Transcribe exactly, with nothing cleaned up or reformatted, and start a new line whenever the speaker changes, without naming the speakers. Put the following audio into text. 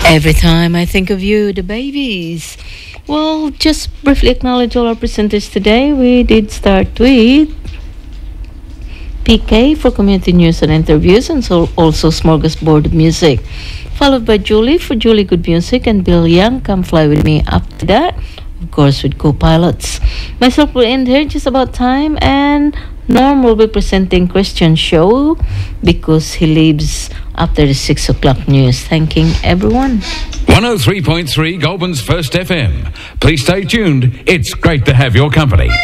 Every time I think of you, the babies. Well, just briefly acknowledge all our presenters today. We did start with P K for community news and interviews, and so also Smorgasbord of Music. Followed by Julie for Julie Good Music, and Bill Young, Come Fly With Me after that. Of course, with co-pilots. Myself will end here just about time, and Norm will be presenting Christian show because he leaves after the six o'clock news. Thanking everyone.
one oh three point three Goulburn's First F M. Please stay tuned. It's great to have your company.